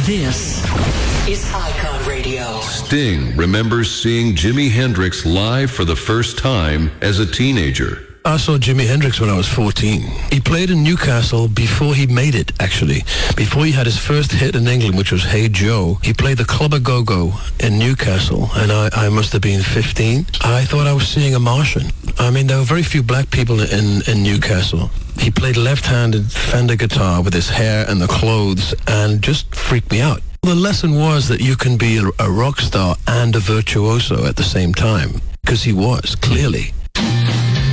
This is Icon Radio. Sting remembers seeing Jimi Hendrix live for the first time as a teenager. I saw Jimi Hendrix when I was 14. He played in Newcastle before he made it, actually. Before he had his first hit in England, which was Hey Joe, he played the Club A Go-Go in Newcastle, and I must have been 15. I thought I was seeing a Martian. I mean, there were very few black people in Newcastle. He played left-handed Fender guitar with his hair and the clothes, and just freaked me out. The lesson was that you can be a rock star and a virtuoso at the same time, because he was, clearly.